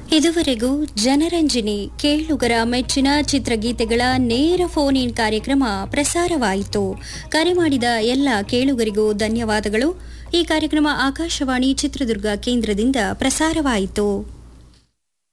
ಇದುವರೆಗೂ ಜನರಂಜನಿ ಕೇಳುಗರ ಮೆಚ್ಚಿನ ಚಿತ್ರಗೀತೆಗಳ ನೇರ ಫೋನ್ ಇನ್ ಕಾರ್ಯಕ್ರಮ ಪ್ರಸಾರವಾಯಿತು. ಕರೆ ಮಾಡಿದ ಎಲ್ಲ ಕೇಳುಗರಿಗೂ ಧನ್ಯವಾದಗಳು. ಈ ಕಾರ್ಯಕ್ರಮ ಆಕಾಶವಾಣಿ ಚಿತ್ರದುರ್ಗ ಕೇಂದ್ರದಿಂದ ಪ್ರಸಾರವಾಯಿತು.